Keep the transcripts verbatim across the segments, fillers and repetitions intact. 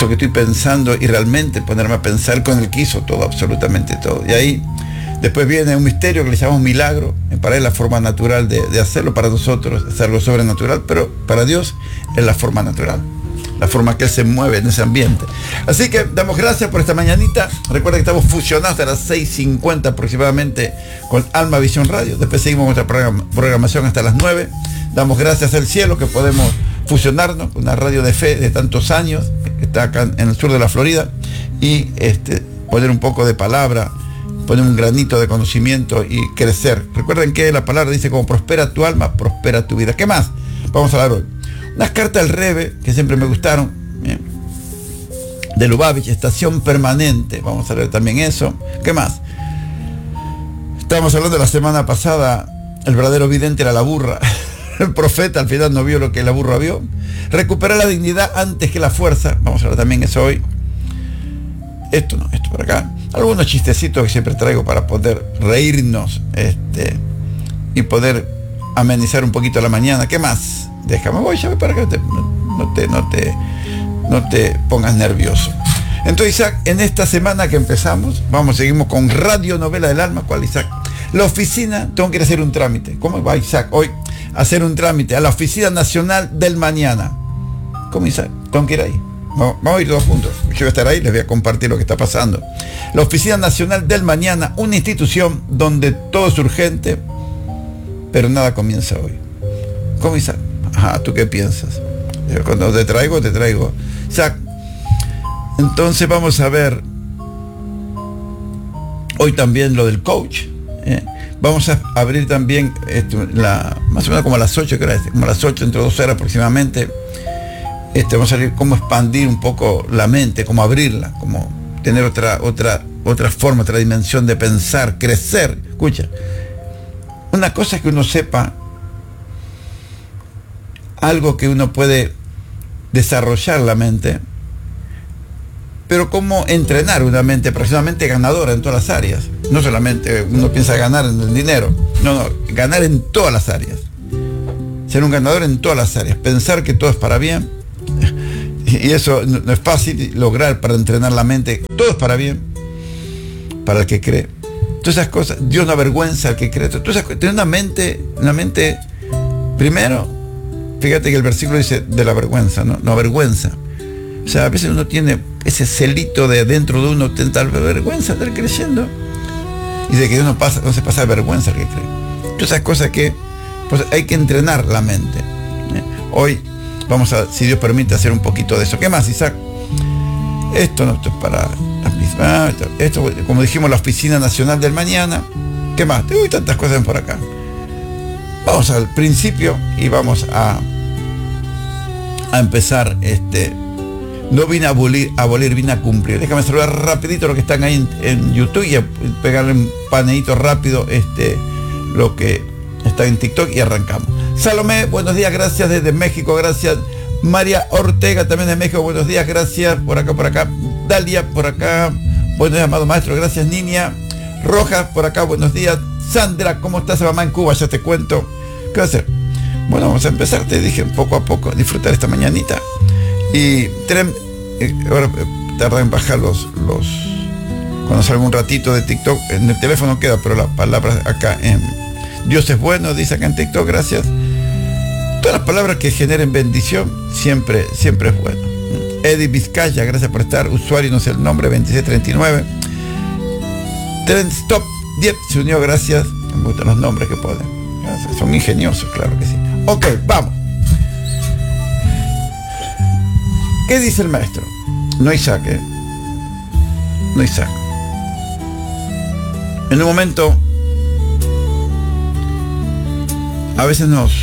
esto que estoy pensando y realmente ponerme a pensar con el que hizo todo, absolutamente todo. Y ahí después viene un misterio que le llamamos milagro. Para él la forma natural de, de hacerlo, para nosotros es algo sobrenatural, pero para Dios es la forma natural, la forma que Él se mueve en ese ambiente. Así que damos gracias por esta mañanita. Recuerda que estamos fusionados hasta las seis cincuenta aproximadamente con Alma Visión Radio. Después seguimos nuestra programa, programación hasta las nueve. Damos gracias al cielo que podemos fusionarnos con una radio de fe de tantos años, que está acá en el sur de la Florida, y este, poner un poco de palabra, poner un granito de conocimiento y crecer. Recuerden que la palabra dice: como prospera tu alma, prospera tu vida. ¿Qué más vamos a hablar hoy? Unas cartas del Rebbe que siempre me gustaron, ¿bien? De Lubavitch, estación permanente. Vamos a leer también eso. ¿Qué más? Estábamos hablando la semana pasada, el verdadero vidente era la burra. El profeta al final no vio lo que la burra vio. Recuperar la dignidad antes que la fuerza. Vamos a hablar también eso hoy. Esto no, esto por acá. Algunos chistecitos que siempre traigo para poder reírnos este, y poder amenizar un poquito la mañana. ¿Qué más? Déjame, voy, ya voy para que no te, no te, no te, no te pongas nervioso. Entonces, Isaac, en esta semana que empezamos, vamos, seguimos con Radio Novela del Alma. ¿Cuál, Isaac? La oficina, tengo que ir a hacer un trámite. ¿Cómo va, Isaac? Hoy, hacer un trámite a la Oficina Nacional del Mañana. ¿Cómo, Isaac? Tengo que ir ahí. Vamos, vamos a ir todos juntos. Yo voy a estar ahí, les voy a compartir lo que está pasando. La Oficina Nacional del Mañana, una institución donde todo es urgente, pero nada comienza hoy. ¿Cómo, Isaac? Ajá, ¿tú qué piensas? Cuando te traigo, te traigo. Isaac, entonces vamos a ver hoy también lo del coach. ¿eh? Vamos a abrir también esto, la, más o menos como a las ocho, creo, como a las ocho, entre dos horas aproximadamente. Este, vamos a ver cómo expandir un poco la mente, cómo abrirla, cómo tener otra, otra, otra forma, otra dimensión de pensar, crecer. Escucha, una cosa es que uno sepa algo que uno puede desarrollar la mente, pero cómo entrenar una mente próximamente ganadora en todas las áreas. No solamente uno piensa ganar en el dinero, no, no, ganar en todas las áreas. Ser un ganador en todas las áreas, pensar que todo es para bien. Y eso no es fácil lograr para entrenar la mente. Todo es para bien, para el que cree. Todas esas cosas, Dios no avergüenza al que cree. Todas esas cosas, tener una mente, una mente, primero, fíjate que el versículo dice de la vergüenza, no, no avergüenza. O sea, a veces uno tiene ese celito de dentro de uno, tenta vergüenza de estar creyendo. Y de que Dios no, pasa, no se pasa de vergüenza al que cree. Todas esas cosas que pues, hay que entrenar la mente. ¿eh? Hoy vamos a, si Dios permite, hacer un poquito de eso. ¿Qué más, Isaac? Esto no, esto es para las mismas. Esto, como dijimos, la Oficina Nacional del Mañana. ¿Qué más? Uy, tantas cosas por acá. Vamos al principio y vamos a, a empezar. Este, no vine a abolir, a abolir, vine a cumplir. Déjame saludar rapidito los que están ahí en, en YouTube y a pegarle un paneíto rápido este, lo que está en TikTok y arrancamos. Salomé, buenos días, gracias desde México, gracias. María Ortega, también de México, buenos días, gracias. Por acá, por acá. Dalia, por acá. Buenos días, amado maestro, gracias. Niña Rojas, por acá, buenos días. Sandra, ¿cómo estás, mamá en Cuba? Ya te cuento. ¿Qué va a hacer? Bueno, vamos a empezar, te dije, poco a poco, disfrutar esta mañanita. Y tren, eh, ahora tarda en bajar los, los... Cuando salga un ratito de TikTok, en el teléfono queda, pero la palabra acá en... Dios es bueno, dice acá en TikTok, gracias. Todas las palabras que generen bendición, siempre, siempre es bueno. Eddie Vizcaya, gracias por estar. Usuario, no sé el nombre, veintiséis treinta y nueve. Trend Stop diez se unió, gracias. Me gustan los nombres que ponen. Gracias. Son ingeniosos, claro que sí. Ok, vamos. ¿Qué dice el maestro? No Isaac, ¿eh? No Isaac. En un momento, a veces nos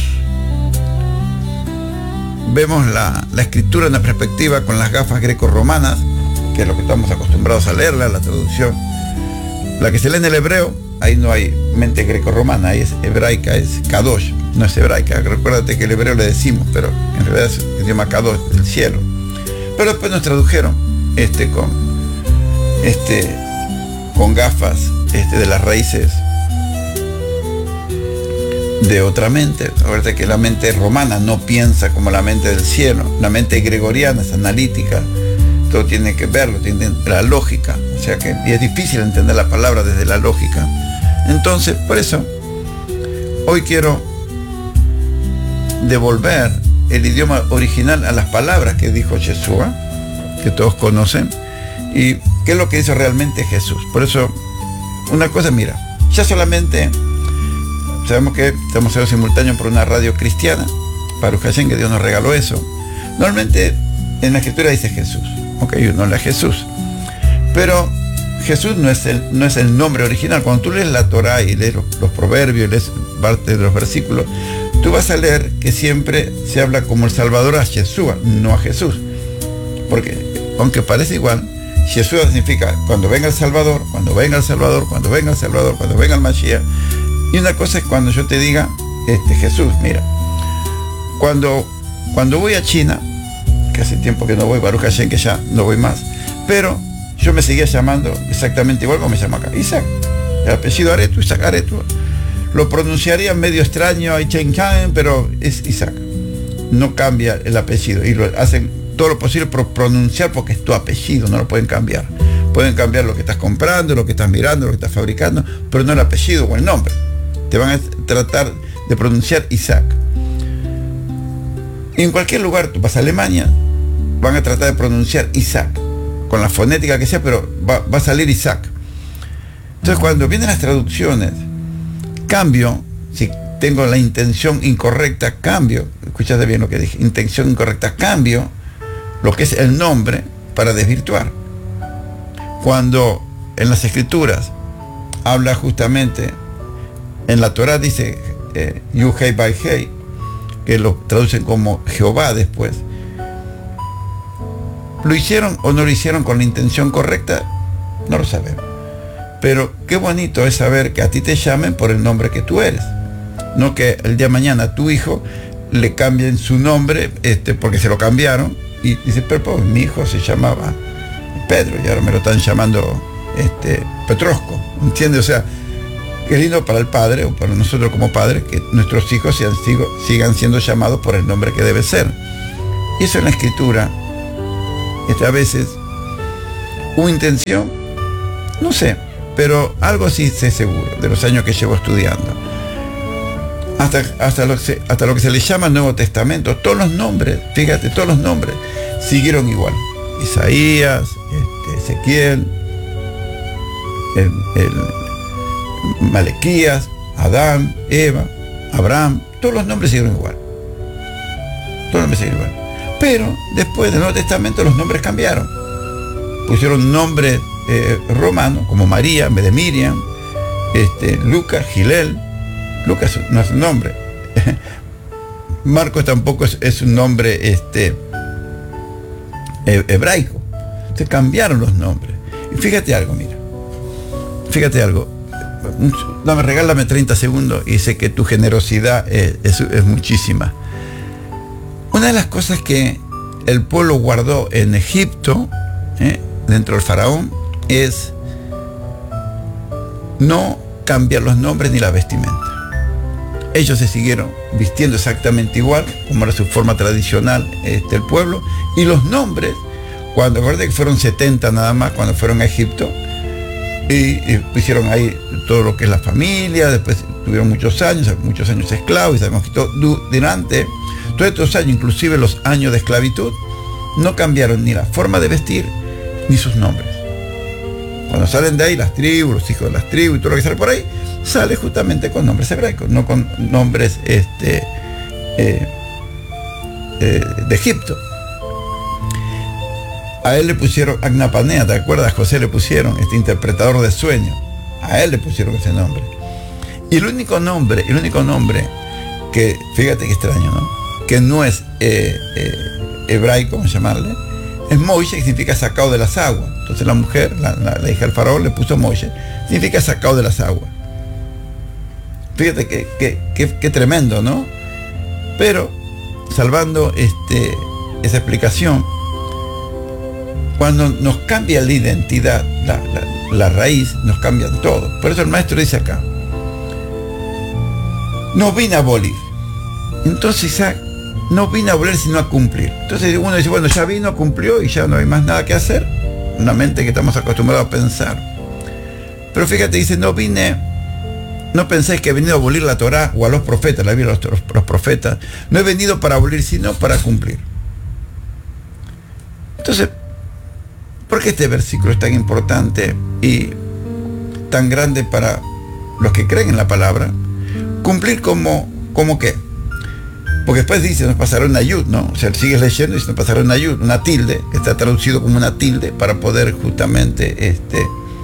vemos la, la escritura en la perspectiva con las gafas greco-romanas, que es lo que estamos acostumbrados a leerla, la traducción. La que se lee en el hebreo, ahí no hay mente greco-romana, ahí es hebraica, es Kadosh, no es hebraica. Recuérdate que el hebreo le decimos, pero en realidad es el idioma Kadosh, del cielo. Pero después nos tradujeron este, con, este, con gafas este, de las raíces de otra mente. Acuérdate que la mente romana no piensa como la mente del cielo. La mente gregoriana es analítica, todo tiene que verlo, tiene la lógica, o sea que y es difícil entender la palabra desde la lógica. Entonces, por eso, hoy quiero devolver el idioma original a las palabras que dijo Yeshua, que todos conocen, y qué es lo que hizo realmente Jesús. Por eso, una cosa, mira, ya solamente sabemos que estamos haciendo simultáneo por una radio cristiana, Baruch Hashem, que Dios nos regaló eso. Normalmente en la escritura dice Jesús, ok, no la Jesús, pero Jesús no es el, no es el nombre original. Cuando tú lees la Torah y lees los, los proverbios, lees parte de los versículos, tú vas a leer que siempre se habla como el Salvador a Yeshua, no a Jesús, porque aunque parece igual, Yeshua significa cuando venga el Salvador, cuando venga el Salvador, cuando venga el Salvador, cuando venga el Mashiach. Y una cosa es cuando yo te diga, este, Jesús, mira, cuando, cuando voy a China, que hace tiempo que no voy, Baruch Hashem, que ya no voy más, pero yo me seguía llamando exactamente igual como me llamo acá, Isaac, el apellido Aretu, Isaac Aretu, lo pronunciaría medio extraño, pero es Isaac, no cambia el apellido, y lo hacen todo lo posible por pronunciar porque es tu apellido, no lo pueden cambiar. Pueden cambiar lo que estás comprando, lo que estás mirando, lo que estás fabricando, pero no el apellido o el nombre. Te van a tratar de pronunciar Isaac. Y en cualquier lugar, tú vas a Alemania, van a tratar de pronunciar Isaac, con la fonética que sea, pero va, va a salir Isaac. Entonces, cuando vienen las traducciones, cambio, si tengo la intención incorrecta, cambio, escuchaste bien lo que dije, intención incorrecta, cambio lo que es el nombre para desvirtuar. Cuando en las escrituras habla justamente, en la Torah dice eh, Yu Hei Bai Hei, que lo traducen como Jehová después, ¿lo hicieron o no lo hicieron con la intención correcta? No lo sabemos. Pero qué bonito es saber que a ti te llamen por el nombre que tú eres, no que el día de mañana a tu hijo le cambien su nombre este, porque se lo cambiaron, y dice, pero pues, mi hijo se llamaba Pedro y ahora me lo están llamando este, Petrosco, ¿entiendes? O sea, qué lindo para el padre o para nosotros como padres que nuestros hijos sigan, sigan siendo llamados por el nombre que debe ser. Y eso en la escritura, este, a veces, ¿hubo intención? No sé, pero algo sí sé seguro de los años que llevo estudiando. Hasta, hasta, lo, que, hasta lo que se le llama Nuevo Testamento, todos los nombres, fíjate, todos los nombres siguieron igual. Isaías, este, Ezequiel, el, el Malequías, Adán, Eva, Abraham, todos los nombres siguieron igual. Todos los nombres siguieron igual. Pero después del Nuevo Testamento los nombres cambiaron. Pusieron nombres eh, romanos, como María en vez de Miriam, este, Lucas, Gilel. Lucas no es un nombre. Marcos tampoco es, es un nombre este, hebraico. Se cambiaron los nombres. Y fíjate algo, mira. Fíjate algo. Dame, regálame treinta segundos y sé que tu generosidad es, es, es muchísima. Una de las cosas que el pueblo guardó en Egipto, ¿eh? dentro del faraón, es no cambiar los nombres ni la vestimenta. Ellos se siguieron vistiendo exactamente igual, como era su forma tradicional este, el pueblo, y los nombres, cuando acuérdate que fueron setenta nada más cuando fueron a Egipto, y, y pusieron ahí todo lo que es la familia, después tuvieron muchos años, muchos años esclavos, y sabemos que todo, durante todos estos años, inclusive los años de esclavitud, no cambiaron ni la forma de vestir, ni sus nombres. Cuando salen de ahí las tribus, los hijos de las tribus y todo lo que sale por ahí, sale justamente con nombres hebraicos, no con nombres este, eh, eh, de Egipto. A él le pusieron Agnapanea, ¿te acuerdas? José le pusieron este interpretador de sueños. A él le pusieron ese nombre. Y el único nombre, el único nombre que, fíjate qué extraño, ¿no? Que no es eh, eh, hebraico, vamos a llamarle, es Moishe, que significa sacado de las aguas. Entonces la mujer, la, la, la hija del faraón, le puso Moishe, significa sacado de las aguas. Fíjate qué que, que, que tremendo, ¿no? Pero, salvando este, esa explicación, cuando nos cambia la identidad, la, la, la raíz, nos cambian todo. Por eso el maestro dice acá, no vine a abolir. Entonces Isaac no vine a abolir sino a cumplir. Entonces uno dice, bueno, ya vino, cumplió y ya no hay más nada que hacer. Una mente que estamos acostumbrados a pensar. Pero fíjate, dice, no vine, no penséis que he venido a abolir la Torá o a los profetas, la Biblia, los, los profetas. No he venido para abolir, sino para cumplir. Entonces, ¿por qué este versículo es tan importante y tan grande para los que creen en la palabra? Cumplir como, como qué. Porque después dice, nos pasará una yud, ¿no? O sea, sigues leyendo y nos pasará una yud, una tilde, que está traducido como una tilde para poder justamente este,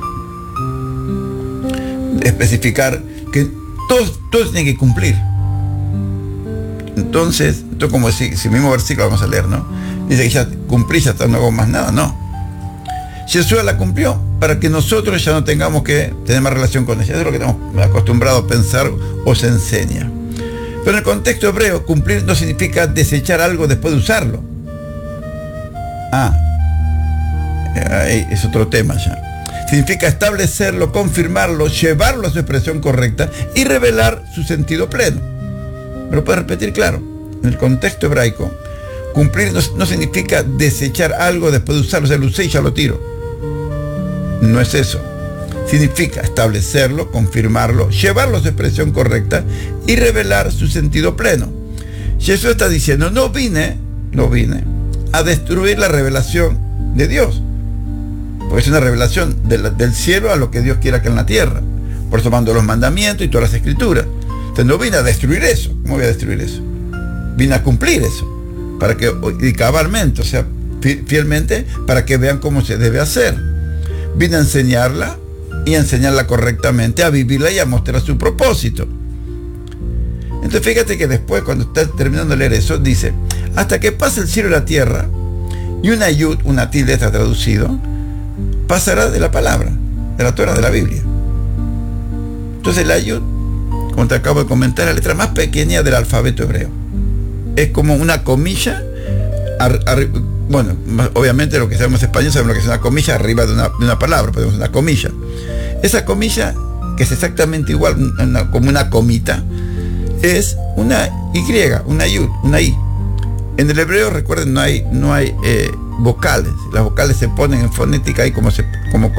especificar que todos, todos tienen que cumplir. Entonces, esto como si, si el mismo versículo vamos a leer, ¿no? Dice que ya cumplí, ya no hago más nada, no. Jesús la cumplió para que nosotros ya no tengamos que tener más relación con ella. Eso es lo que estamos acostumbrados a pensar o se enseña. Pero en el contexto hebreo, cumplir no significa desechar algo después de usarlo. Ah, es otro tema ya. Significa establecerlo, confirmarlo, llevarlo a su expresión correcta y revelar su sentido pleno. ¿Me lo puedes repetir? Claro. En el contexto hebraico, cumplir no, no significa desechar algo después de usarlo. O sea, lo usé y ya lo tiro. No es eso. Significa establecerlo, confirmarlo, llevarlo a su expresión correcta y revelar su sentido pleno. Jesús está diciendo, no vine, no vine a destruir la revelación de Dios. Porque es una revelación de la, del cielo a lo que Dios quiera que en la tierra. Por eso mando los mandamientos y todas las escrituras. Entonces no vine a destruir eso. ¿Cómo voy a destruir eso? Vine a cumplir eso. Para que, y cabalmente, o sea, fielmente, para que vean cómo se debe hacer. Vine a enseñarla y a enseñarla correctamente, a vivirla y a mostrar su propósito. Entonces fíjate que después, cuando estás terminando de leer eso, dice, hasta que pase el cielo y la tierra, y una yud, una tilde está traducido, pasará de la palabra, de la Torah, de la Biblia. Entonces la yud, como te acabo de comentar, es la letra más pequeña del alfabeto hebreo. Es como una comilla, ar, ar, bueno, obviamente lo que sabemos español, sabemos lo que es una comilla arriba de una, de una palabra, podemos una comilla. Esa comilla, que es exactamente igual una, como una comita, es una Y, una yud, una I. En el hebreo, recuerden, no hay, no hay eh, vocales. Las vocales se ponen en fonética ahí como, se, como